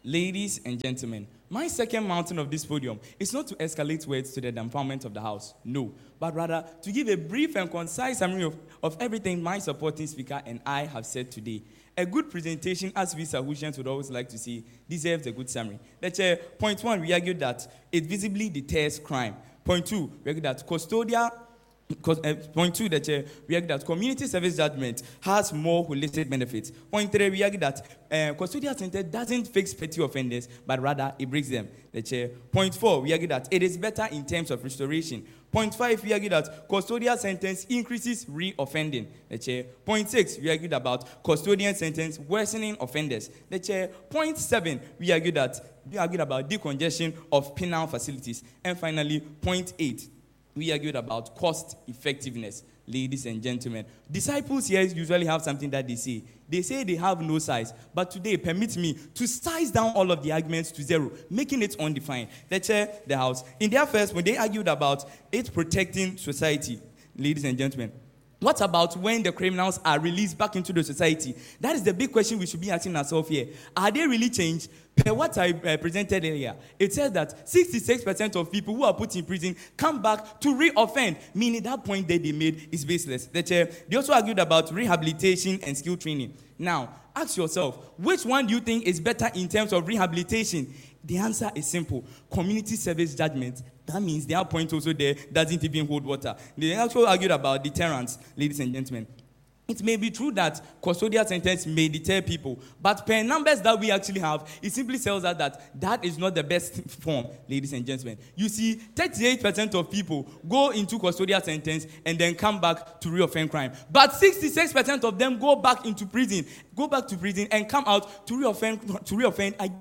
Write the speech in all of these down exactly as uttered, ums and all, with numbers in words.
Ladies and gentlemen, my second mountain of this podium is not to escalate words to the dumbfoundment of the House, no, but rather to give a brief and concise summary of, of everything my supporting speaker and I have said today. A good presentation, as we Sahusians would always like to see, deserves a good summary. The chair, point one, we argued that it visibly deters crime. Point two, we argued that custodial Uh, point two, that uh, we argue that community service judgment has more holistic benefits. Point three, we argue that uh, custodial center doesn't fix petty offenders, but rather it breaks them. That, uh, point four, we argue that it is better in terms of restoration. Point five, we argue that custodial sentence increases re-offending. That, uh, point six, we argued about custodian sentence worsening offenders. That, uh, point seven, we argue that we argued about decongestion of penal facilities. And finally, point eight, we argued about cost effectiveness. Ladies and gentlemen, disciples here usually have something that they say. They say they have no size, but today permit me to size down all of the arguments to zero, making it undefined. The chair, the House. In their first, when they argued about it protecting society, ladies and gentlemen, what about when the criminals are released back into the society? That is the big question we should be asking ourselves here. Are they really changed? Per what I uh, presented earlier, it says that sixty-six percent of people who are put in prison come back to re-offend, meaning that point that they made is baseless. That, uh, they also argued about rehabilitation and skill training. Now, ask yourself, which one do you think is better in terms of rehabilitation? The answer is simple. Community service judgment. That means their point also there doesn't even hold water. They also argued about deterrence, ladies and gentlemen. It may be true that custodial sentence may deter people, but per numbers that we actually have, it simply tells us that that is not the best form, ladies and gentlemen. You see, thirty-eight percent of people go into custodial sentence and then come back to reoffend crime. But sixty-six percent of them go back into prison, go back to prison and come out to reoffend, to reoffend again.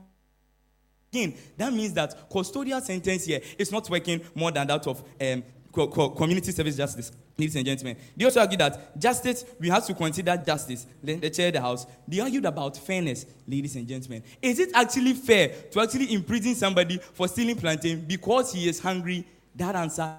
Again, that means that custodial sentence here is not working more than that of um, co- co- community service justice, ladies and gentlemen. They also argue that justice, we have to consider justice. Then the chair of the House, they argued about fairness, ladies and gentlemen. Is it actually fair to actually imprison somebody for stealing plantain because he is hungry? That answer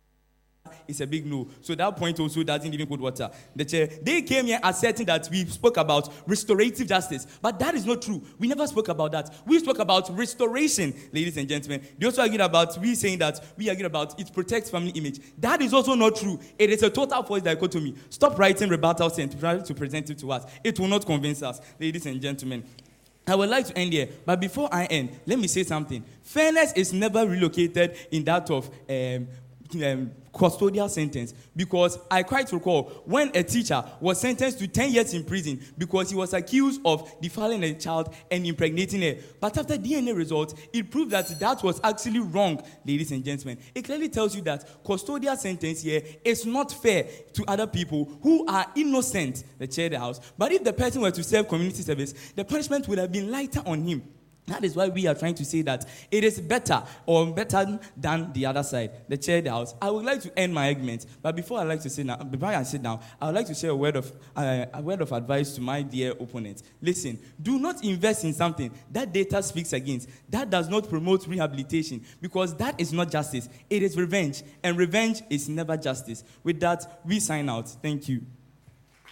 is a big no. So that point also doesn't even hold water. The chair, they came here asserting that we spoke about restorative justice, but that is not true. We never spoke about that. We spoke about restoration, ladies and gentlemen. They also argued about, we saying that we argued about it protects family image. That is also not true. It is a total false dichotomy. Stop writing rebuttals and try to present it to us. It will not convince us, ladies and gentlemen. I would like to end here, but before I end, let me say something. Fairness is never relocated in that of um, um, custodial sentence, because I quite recall when a teacher was sentenced to ten years in prison because he was accused of defiling a child and impregnating her. But after D N A results, it proved that that was actually wrong, ladies and gentlemen. It clearly tells you that custodial sentence here is not fair to other people who are innocent, the chair of the House. But if the person were to serve community service, the punishment would have been lighter on him. That is why we are trying to say that it is better or better than the other side, the chair of the House. I would like to end my argument, but before I like to sit down, before I sit down, I would like to share a word of uh, a word of advice to my dear opponents. Listen, do not invest in something that data speaks against. That does not promote rehabilitation, because that is not justice. It is revenge, and revenge is never justice. With that, we sign out. Thank you.